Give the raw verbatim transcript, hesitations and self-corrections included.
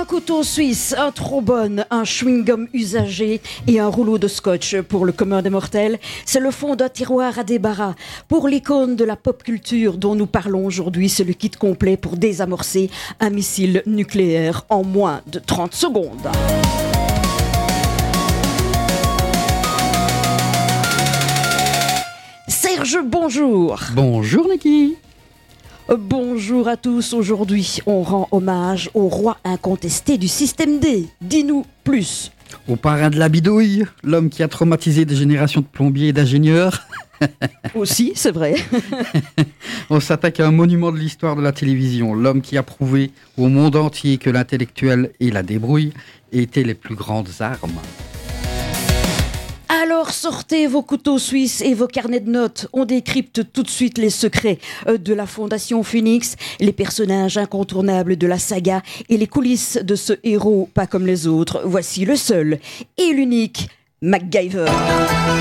couteau suisse, un trombone, un chewing-gum usagé et un rouleau de scotch pour le commun des mortels, c'est le fond d'un tiroir à débarras. Pour l'icône de la pop culture dont nous parlons aujourd'hui, c'est le kit complet pour désamorcer un missile nucléaire en moins de trente secondes. Serge, bonjour. Bonjour Niki. Bonjour à tous. Aujourd'hui, on rend hommage au roi incontesté du système D. Dis-nous plus. Au parrain de la bidouille, l'homme qui a traumatisé des générations de plombiers et d'ingénieurs. Aussi, c'est vrai. On s'attaque à un monument de l'histoire de la télévision, l'homme qui a prouvé au monde entier que l'intellectuel et la débrouille étaient les plus grandes armes. Alors sortez vos couteaux suisses et vos carnets de notes. On décrypte tout de suite les secrets de la Fondation Phoenix, les personnages incontournables de la saga et les coulisses de ce héros pas comme les autres. Voici le seul et l'unique MacGyver.